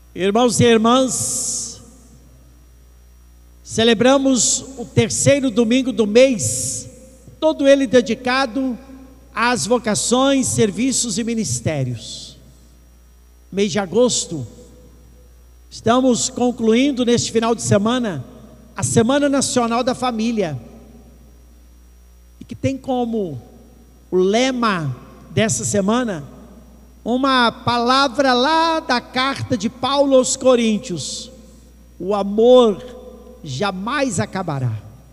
Irmãos e irmãs, celebramos o terceiro domingo do mês, todo ele dedicado às vocações, serviços e ministérios. Mês de agosto, estamos concluindo neste final de semana a Semana Nacional da Família, e que tem como o lema dessa semana uma palavra lá da carta de Paulo aos Coríntios: o amor jamais acabará.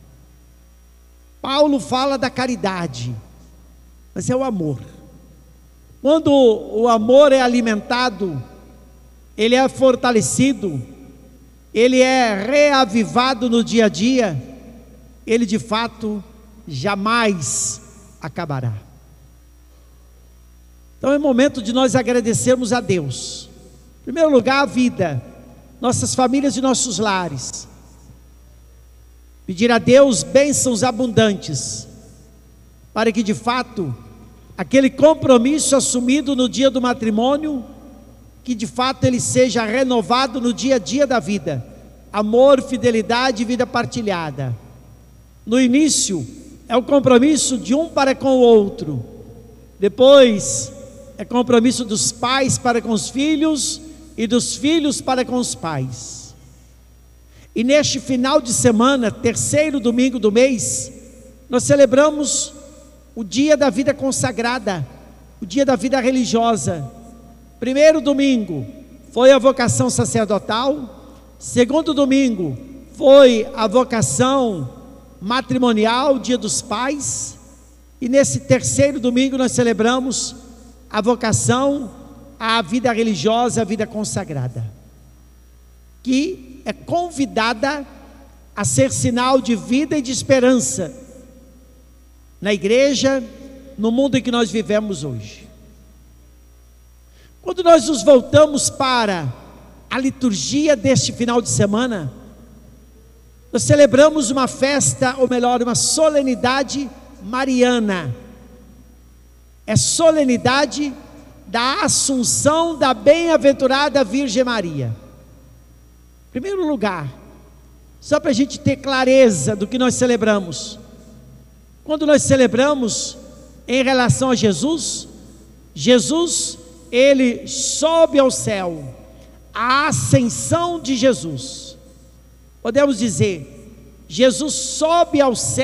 Paulo fala da caridade, mas é o amor. Quando o amor é alimentado, ele é fortalecido, ele é reavivado no dia a dia, ele de fato jamais acabará. Então é momento de nós agradecermos a Deus, em primeiro lugar a vida, nossas famílias e nossos lares, pedir a Deus bênçãos abundantes, para que de fato aquele compromisso assumido no dia do matrimônio, que de fato ele seja renovado no dia a dia da vida, amor, fidelidade e vida partilhada. No início é o compromisso de um para com o outro, depois é compromisso dos pais para com os filhos e dos filhos para com os pais. E neste final de semana, terceiro domingo do mês, nós celebramos o dia da vida consagrada, o dia da vida religiosa. Primeiro domingo foi a vocação sacerdotal, segundo domingo foi a vocação matrimonial, dia dos pais, e nesse terceiro domingo nós celebramos a vocação à vida religiosa, à vida consagrada, que é convidada a ser sinal de vida e de esperança na igreja, no mundo em que nós vivemos hoje. Quando nós nos voltamos para a liturgia deste final de semana, nós celebramos uma festa, ou melhor, uma solenidade mariana. É solenidade da Assunção da Bem-aventurada Virgem Maria. Em primeiro lugar, só para a gente ter clareza do que nós celebramos, quando nós celebramos em relação a Jesus, ele sobe ao céu, a ascensão de Jesus. Podemos dizer, Jesus sobe ao céu